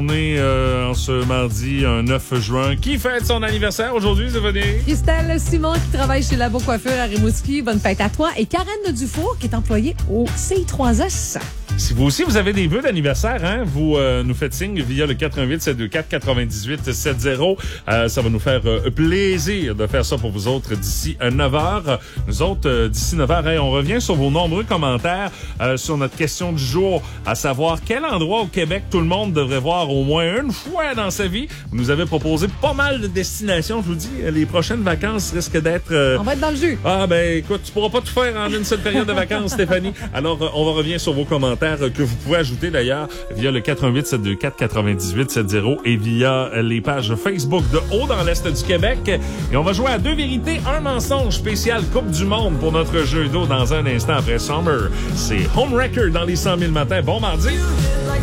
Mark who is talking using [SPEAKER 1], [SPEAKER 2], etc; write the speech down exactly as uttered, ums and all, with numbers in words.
[SPEAKER 1] On est euh, en ce mardi un neuf juin. Qui fête son anniversaire aujourd'hui, Stéphanie?
[SPEAKER 2] Christelle Simon qui travaille chez Labo Coiffure à Rimouski. Bonne fête à toi. Et Karen Dufour qui est employée au C I trois S.
[SPEAKER 1] Si vous aussi, vous avez des vœux d'anniversaire, hein, vous euh, nous faites signe via le quatre un huit, sept deux quatre, quatre-vingt-dix-huit soixante. Euh, ça va nous faire euh, plaisir de faire ça pour vous autres d'ici euh, neuf heures. Nous autres, euh, d'ici neuf heures, hein, on revient sur vos nombreux commentaires euh, sur notre question du jour, à savoir quel endroit au Québec tout le monde devrait voir au moins une fois dans sa vie. Vous nous avez proposé pas mal de destinations. Je vous dis, les prochaines vacances risquent d'être... Euh...
[SPEAKER 2] On va être dans le jus.
[SPEAKER 1] Ah ben écoute, tu pourras pas tout faire en une seule période de vacances, Stéphanie. Alors, euh, on va revenir sur vos commentaires que vous pouvez ajouter d'ailleurs via le quatre un huit, sept deux quatre, quatre-vingt-dix-huit soixante et via les pages Facebook de Haut dans l'Est du Québec. Et on va jouer à deux vérités, un mensonge spécial Coupe du Monde pour notre jeu d'eau dans un instant après Summer. C'est Home Wrecker dans les cent mille matins. Bon mardi!